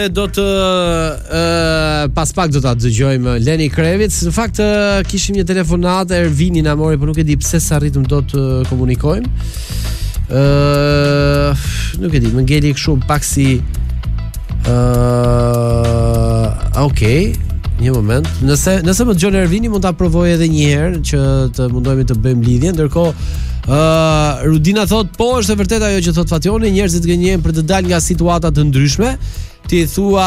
Do të pas pak do ta dëgjojmë Lenny Kravitz. Në fakt kishim një telefonat, Ervini na mori, por nuk e di pse s'arritëm dot të komunikojmë. Nuk e di, më ngeli kështu pak si okej, një moment. Nëse më dëgjon Ervini, mund ta provoj edhe një herë që të mundohemi të bëjmë lidhje. Ndërkohë Rudina thot, po është e vërtet ajo që thot Fationi, njerëzit gënjejnë për të dalë nga situata të ndryshme. Ti thua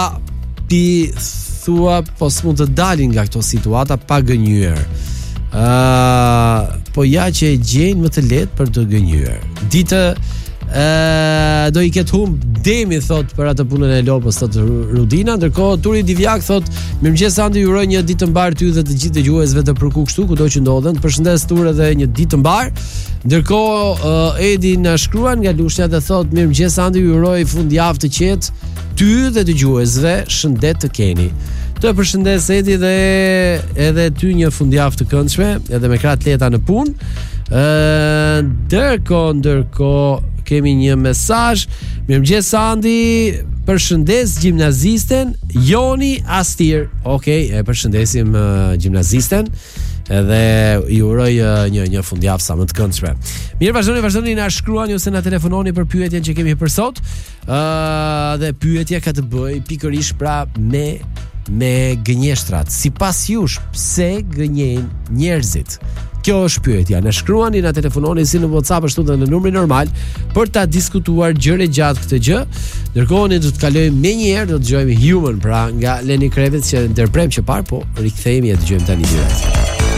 po s'mund të dalin nga këto situata pa gënjyer. Po ja që e gjejnë më të lehtë për të gënjyer. Ditë do i ketë humb demi, thot, për atë punën e lopës, thot Rudina. Ndërkohë Turi Divjak thot, mirëmëngjes Andi, ju uroj një ditë të mbar ty dhe të gjithë dëgjuesve të Përku kështu kudo që ndodhen. Përshëndes Ture dhe një ditë të mbar. Ndërkohë Edi na shkruan nga Lushnja dhe thot, mirëmëngjes Andi, ju uroj fundjavë të qetë ty dhe dëgjuesve, shëndet të keni. Të përshëndes Edi dhe edhe ty një fundjavë të këndshme, edhe me krah të lehta në punë. Ndërkohë kemi një mesazh. Mirëmëngjes Andi, përshëndes gjimnazisten Joni Astir. Okej, e përshëndesim gjimnazisten. Edhe ju uroj një fundjavë sa më të këndshme. Mirë, vazhdoni na shkruani ose na telefononi për pyetjen që kemi për sot. Dhe pyetja ka të bëjë pikërisht pra me gënjeshtrat. Sipas jush, pse gënjejnë njerëzit? Kjo është pyetja. Na shkruani, na telefononi si në WhatsApp ashtu dhe në numrin normal për ta diskutuar gjëre gjatë këtë gjë. Ndërkohë ne do të kalojmë menjëherë, do të dëgjojmë Human pra nga Lenny Kravitz që ndërprem që parë, po rikthehemi e dëgjojmë tani direkt.